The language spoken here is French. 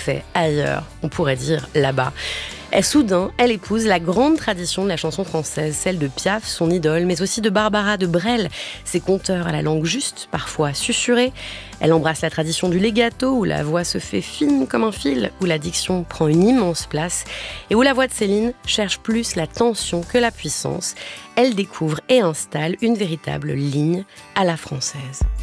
succès ailleurs, on pourrait dire là-bas. Et soudain, elle épouse la grande tradition de la chanson française, celle de Piaf, son idole, mais aussi de Barbara de Brel, ses conteurs à la langue juste, parfois susurrée. Elle embrasse la tradition du legato, où la voix se fait fine comme un fil, où la diction prend une immense place, et où la voix de Céline cherche plus la tension que la puissance. Elle découvre et installe une véritable ligne à la française.